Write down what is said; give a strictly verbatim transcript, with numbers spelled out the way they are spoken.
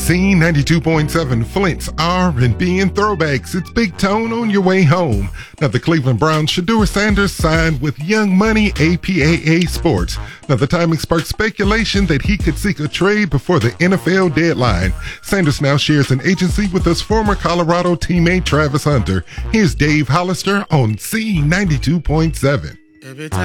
C ninety-two point seven Flint's R and B and throwbacks. It's Big Tone on your way home. Now, the Cleveland Browns' Shedeur Sanders signed with Young Money A P A A Sports. Now, the timing sparked speculation that he could seek a trade before the N F L deadline. Sanders now shares an agency with his former Colorado teammate Travis Hunter. Here's Dave Hollister on C ninety-two point seven. Every time